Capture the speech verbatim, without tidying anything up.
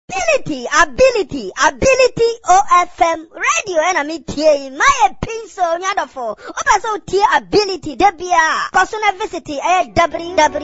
Ability, ability, ability O F M radio enemy tie my pinso nyadofo. Opa so tie ability debia. Personal visit eh w w